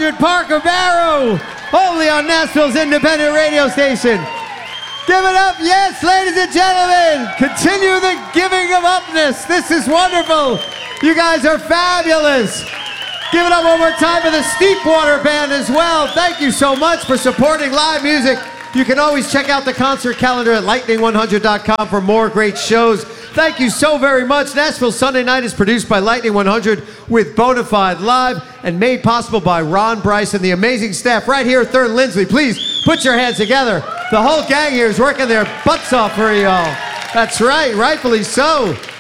100 Parker Barrow, only on Nashville's independent radio station. Give it up, yes, ladies and gentlemen. Continue the giving of upness. This is wonderful. You guys are fabulous. Give it up one more time for the Steepwater Band as well. Thank you so much for supporting live music. You can always check out the concert calendar at lightning100.com for more great shows. Thank you so very much. Nashville Sunday Night is produced by Lightning 100 with Bonafide Live and made possible by Ron Bryce and the amazing staff right here at Thurn Lindsley. Please put your hands together. The whole gang here is working their butts off for y'all. That's right, rightfully so.